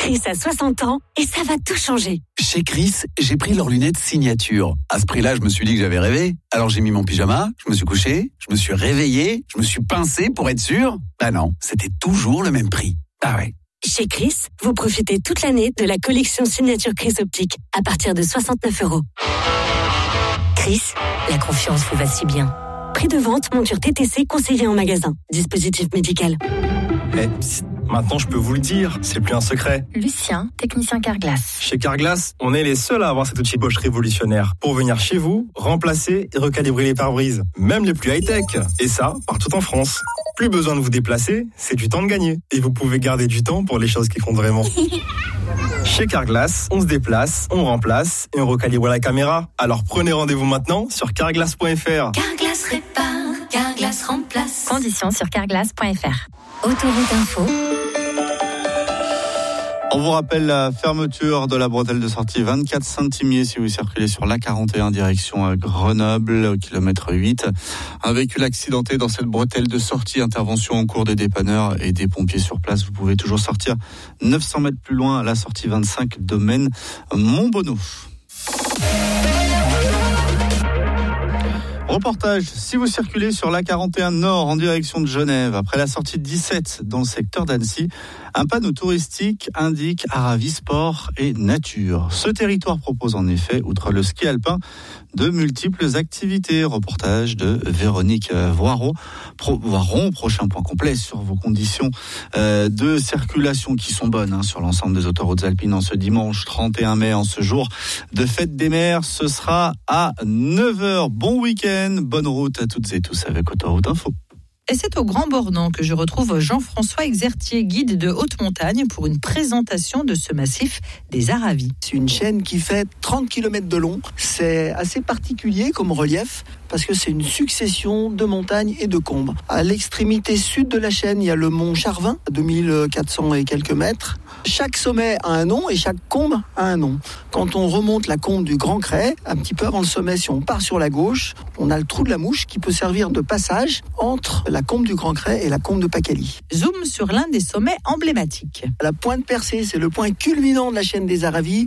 Chris a 60 ans et ça va tout changer. Chez Chris, j'ai pris leurs lunettes signature. À ce prix-là, je me suis dit que j'avais rêvé. Alors j'ai mis mon pyjama, je me suis couché, je me suis réveillé, je me suis pincé pour être sûr. Bah non, c'était toujours le même prix. Ah ouais. Chez Chris, vous profitez toute l'année de la collection signature Chris Optique à partir de 69 €. Chris, la confiance vous va si bien. Prix de vente, monture TTC conseillée en magasin. Dispositif médical. Maintenant, je peux vous le dire, c'est plus un secret. Lucien, technicien Carglass. Chez Carglass, on est les seuls à avoir cet outil Bosch révolutionnaire pour venir chez vous, remplacer et recalibrer les pare-brises, même les plus high-tech. Et ça, partout en France. Plus besoin de vous déplacer, c'est du temps de gagner. Et vous pouvez garder du temps pour les choses qui comptent vraiment. Chez Carglass, on se déplace, on remplace et on recalibre la caméra. Alors prenez rendez-vous maintenant sur carglass.fr. Carglass répare, Carglass remplace. Conditions sur carglass.fr. Autoroute Info. On vous rappelle la fermeture de la bretelle de sortie 24 Saint-Imier si vous circulez sur l'A41 direction Grenoble, au kilomètre 8. Un véhicule accidenté dans cette bretelle de sortie. Intervention en cours des dépanneurs et des pompiers sur place. Vous pouvez toujours sortir 900 mètres plus loin à la sortie 25 domaine Montbonneau. Reportage, si vous circulez sur l'A41 Nord en direction de Genève, après la sortie de 17 dans le secteur d'Annecy, un panneau touristique indique Aravis Sport et Nature. Ce territoire propose en effet, outre le ski alpin, de multiples activités. Reportage de Véronique Voiron. Prochain point complet sur vos conditions de circulation qui sont bonnes sur l'ensemble des autoroutes alpines en ce dimanche 31 mai, en ce jour de fête des mers. Ce sera à 9h. Bon week-end, bonne route à toutes et tous avec Autoroute Info. Et c'est au Grand Bornand que je retrouve Jean-François Exertier, guide de haute montagne, pour une présentation de ce massif des Aravis. C'est une chaîne qui fait 30 km de long. C'est assez particulier comme relief parce que c'est une succession de montagnes et de combes. À l'extrémité sud de la chaîne, il y a le mont Charvin, 2400 et quelques mètres. Chaque sommet a un nom et chaque combe a un nom. Quand on remonte la combe du Grand Cray, un petit peu avant le sommet, si on part sur la gauche, on a le trou de la Mouche qui peut servir de passage entre la combe du Grand Cray et la combe de Pacali. Zoom sur l'un des sommets emblématiques. La pointe percée, c'est le point culminant de la chaîne des Aravis,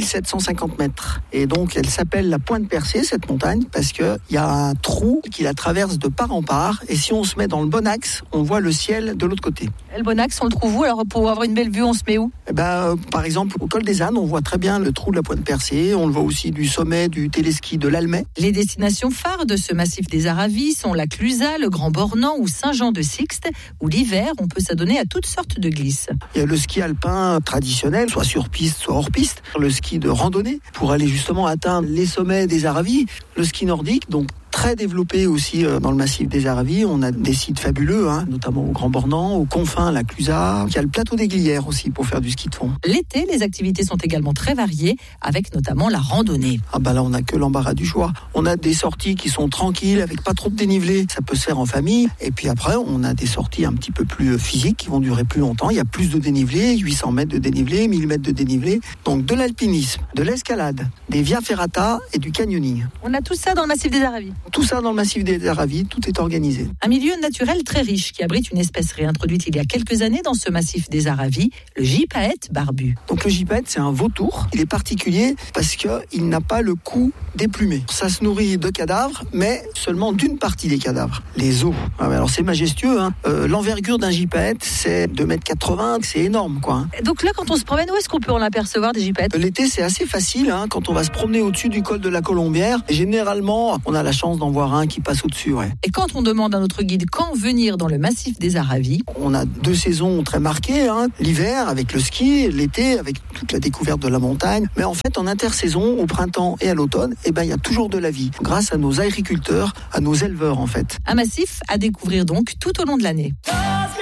2750 mètres. Et donc, elle s'appelle la pointe percée, cette montagne, parce qu'il y a un trou qui la traverse de part en part. Et si on se met dans le bon axe, on voit le ciel de l'autre côté. Et le bon axe, on le trouve où? Alors, pour avoir une belle vue, on se met où? Par exemple, au col des Ânes, on voit très bien le trou de la pointe percée. On le voit aussi du sommet du téléski de l'Almet. Les destinations phares de ce massif des Aravis sont la Clusaz, le Grand Bornand ou Saint-Jean-de-Sixte, où l'hiver, on peut s'adonner à toutes sortes de glisses. Il y a le ski alpin traditionnel, soit sur piste, soit hors piste. Le ski de randonnée, pour aller justement atteindre les sommets des Aravis. Le ski nordique, donc très développé aussi dans le massif des Aravis. On a des sites fabuleux, notamment au Grand Bornand, aux confins, la Clusaz. Il y a le plateau des Glières aussi pour faire du ski de fond. L'été, les activités sont également très variées, avec notamment la randonnée. Là, on n'a que l'embarras du choix. On a des sorties qui sont tranquilles, avec pas trop de dénivelé. Ça peut se faire en famille. Et puis après, on a des sorties un petit peu plus physiques qui vont durer plus longtemps. Il y a plus de dénivelé, 800 mètres de dénivelé, 1000 mètres de dénivelé. Donc de l'alpinisme, de l'escalade, des via ferrata et du canyoning. On a tout ça dans le massif des Aravis. Tout ça dans le massif des Aravis, tout est organisé. Un milieu naturel très riche qui abrite une espèce réintroduite il y a quelques années dans ce massif des Aravis, le gypaète barbu. Donc le gypaète, c'est un vautour. Il est particulier parce qu'il n'a pas le cou déplumé. Ça se nourrit de cadavres, mais seulement d'une partie des cadavres, les os. Alors c'est majestueux. L'envergure d'un gypaète, c'est 2,80 m, c'est énorme, quoi. Donc là, quand on se promène, où est-ce qu'on peut en apercevoir des gypaètes? L'été, c'est assez facile. Quand on va se promener au-dessus du col de la Colombière, généralement, on a la chance d'en voir un qui passe au-dessus. Et quand on demande à notre guide quand venir dans le massif des Aravis, on a 2 saisons très marquées, l'hiver avec le ski, l'été avec toute la découverte de la montagne. Mais en fait, en intersaison, au printemps et à l'automne, il y a toujours de la vie, grâce à nos agriculteurs, à nos éleveurs en fait. Un massif à découvrir donc tout au long de l'année.